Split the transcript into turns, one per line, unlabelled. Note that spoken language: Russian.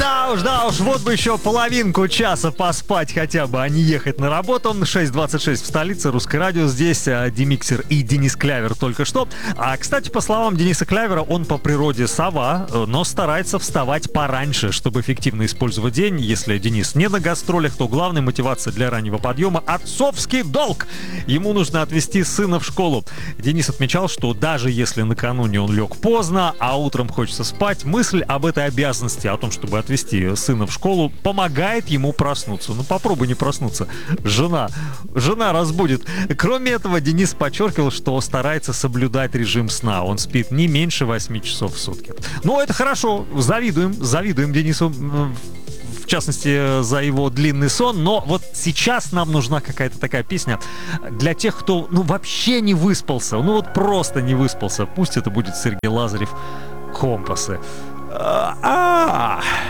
Да уж, вот бы еще половинку часа поспать хотя бы, а не ехать на работу. 6:26 в столице, Русское радио. Здесь Демиксер и Денис Клявер только что. А, кстати, по словам Дениса Клявера, он по природе сова, но старается вставать пораньше, чтобы эффективно использовать день. Если Денис не на гастролях, то главная мотивация для раннего подъема — отцовский долг. Ему нужно отвезти сына в школу. Денис отмечал, что даже если накануне он лег поздно, а утром хочется спать, мысль об этой обязанности, о том, чтобы отвезти сына в школу, помогает ему проснуться. Ну, попробуй не проснуться. Жена разбудит. Кроме этого, Денис подчеркивал, что старается соблюдать режим сна. Он спит не меньше 8 часов в сутки. Ну, это хорошо. Завидуем Денису, в частности, за его длинный сон. Но вот сейчас нам нужна какая-то такая песня для тех, кто, вообще не выспался. Вот просто не выспался. Пусть это будет Сергей Лазарев, «Компасы».